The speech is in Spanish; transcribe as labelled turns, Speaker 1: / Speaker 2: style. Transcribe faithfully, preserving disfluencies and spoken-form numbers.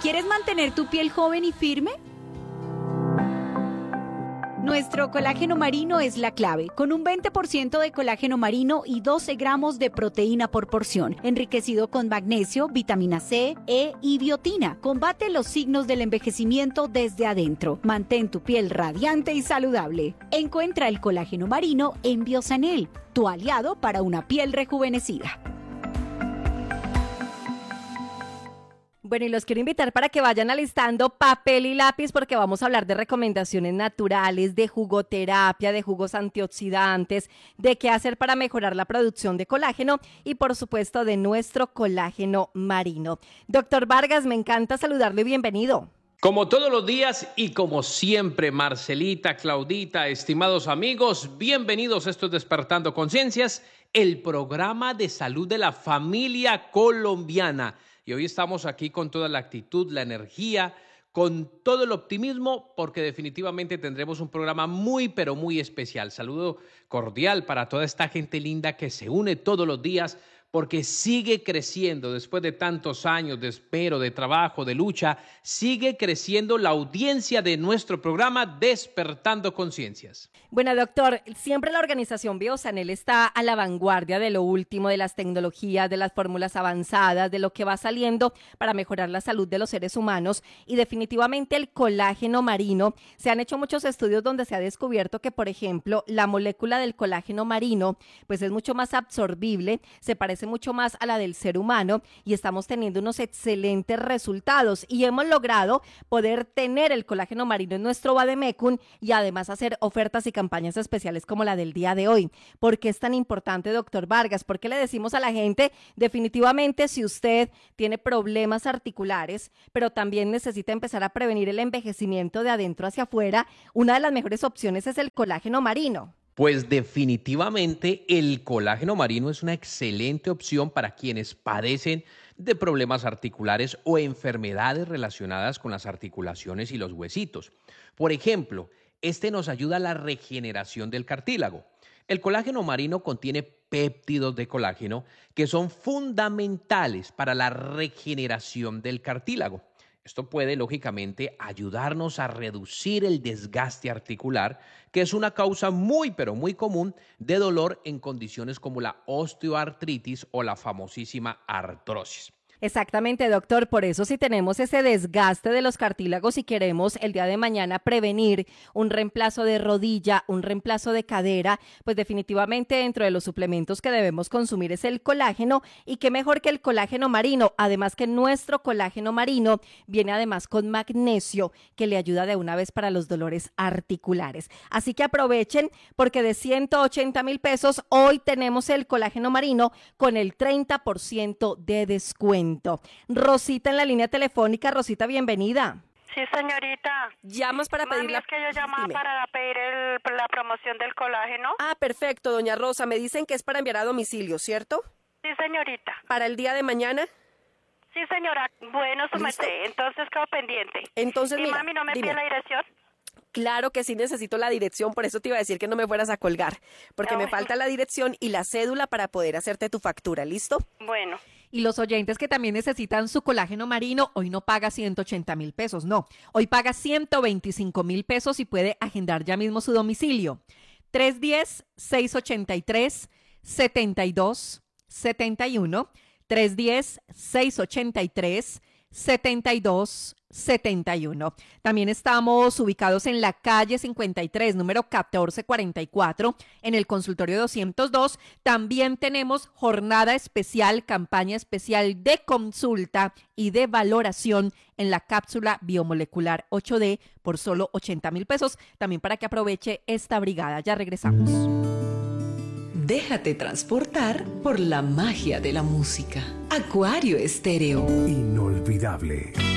Speaker 1: ¿Quieres mantener tu piel joven y firme? Nuestro colágeno marino es la clave, con un veinte por ciento de colágeno marino y doce gramos de proteína por porción, enriquecido con magnesio, vitamina C, E y biotina. Combate los signos del envejecimiento desde adentro. Mantén tu piel radiante y saludable. Encuentra el colágeno marino en Biosanel, tu aliado para una piel rejuvenecida.
Speaker 2: Bueno, y los quiero invitar para que vayan alistando papel y lápiz porque vamos a hablar de recomendaciones naturales, de jugoterapia, de jugos antioxidantes, de qué hacer para mejorar la producción de colágeno y, por supuesto, de nuestro colágeno marino. Doctor Vargas, me encanta saludarle y bienvenido.
Speaker 3: Como todos los días y como siempre, Marcelita, Claudita, estimados amigos, bienvenidos a esto es Despertando Conciencias, el programa de salud de la familia colombiana. Y hoy estamos aquí con toda la actitud, la energía, con todo el optimismo, porque definitivamente tendremos un programa muy, pero muy especial. Saludo cordial para toda esta gente linda que se une todos los días, porque sigue creciendo después de tantos años de espero, de trabajo, de lucha, sigue creciendo la audiencia de nuestro programa Despertando Conciencias.
Speaker 2: Bueno, doctor, siempre la organización Biosanel está a la vanguardia de lo último, de las tecnologías, de las fórmulas avanzadas, de lo que va saliendo para mejorar la salud de los seres humanos y definitivamente el colágeno marino. Se han hecho muchos estudios donde se ha descubierto que, por ejemplo, la molécula del colágeno marino pues es mucho más absorbible, se parece mucho más a la del ser humano y estamos teniendo unos excelentes resultados y hemos logrado poder tener el colágeno marino en nuestro Vademecum y además hacer ofertas y campañas especiales como la del día de hoy. ¿Por qué es tan importante, doctor Vargas? ¿Por qué le decimos a la gente definitivamente si usted tiene problemas articulares, pero también necesita empezar a prevenir el envejecimiento de adentro hacia afuera? Una de las mejores opciones es el colágeno marino.
Speaker 3: Pues definitivamente el colágeno marino es una excelente opción para quienes padecen de problemas articulares o enfermedades relacionadas con las articulaciones y los huesitos. Por ejemplo, este nos ayuda a la regeneración del cartílago. El colágeno marino contiene péptidos de colágeno que son fundamentales para la regeneración del cartílago. Esto puede, lógicamente, ayudarnos a reducir el desgaste articular, que es una causa muy, pero muy común de dolor en condiciones como la osteoartritis o la famosísima artrosis.
Speaker 2: Exactamente, doctor. Por eso si tenemos ese desgaste de los cartílagos y queremos el día de mañana prevenir un reemplazo de rodilla, un reemplazo de cadera, pues definitivamente dentro de los suplementos que debemos consumir es el colágeno y qué mejor que el colágeno marino. Además que nuestro colágeno marino viene además con magnesio que le ayuda de una vez para los dolores articulares. Así que aprovechen porque de ciento ochenta mil pesos hoy tenemos el colágeno marino con el treinta por ciento de descuento. Rosita en la línea telefónica. Rosita, bienvenida.
Speaker 4: Sí, señorita.
Speaker 2: Llamas para pedir
Speaker 4: Mami,
Speaker 2: la...
Speaker 4: es que yo llamaba
Speaker 2: Dime.
Speaker 4: para pedir el, la promoción del colágeno.
Speaker 2: Ah, perfecto, doña Rosa. Me dicen que es para enviar a domicilio, ¿cierto?
Speaker 4: Sí, señorita.
Speaker 2: ¿Para el día de mañana?
Speaker 4: Sí, señora. Bueno,
Speaker 2: ¿Listo?
Speaker 4: somete. Entonces quedo pendiente.
Speaker 2: Entonces,
Speaker 4: ¿Y
Speaker 2: mira,
Speaker 4: mami no me
Speaker 2: dime.
Speaker 4: pide la dirección?
Speaker 2: Claro que sí necesito la dirección, por eso te iba a decir que no me fueras a colgar, porque
Speaker 4: Ah,
Speaker 2: me
Speaker 4: bueno.
Speaker 2: falta la dirección y la cédula para poder hacerte tu factura, ¿listo?
Speaker 4: Bueno.
Speaker 5: Y los oyentes que también necesitan su colágeno marino, hoy no paga ciento ochenta mil pesos, no. Hoy paga ciento veinticinco mil pesos y puede agendar ya mismo su domicilio. tres uno cero, seis ocho tres, siete dos siete uno. tres uno cero, seis ocho tres, siete dos siete uno. También estamos ubicados en la calle cincuenta y tres, número catorce cuarenta y cuatro, en el consultorio doscientos dos. También tenemos jornada especial, campaña especial de consulta y de valoración en la cápsula biomolecular ocho D por solo ochenta mil pesos. También para que aproveche esta brigada. Ya regresamos.
Speaker 6: Déjate transportar por la magia de la música. Acuario Estéreo.
Speaker 7: Inolvidable.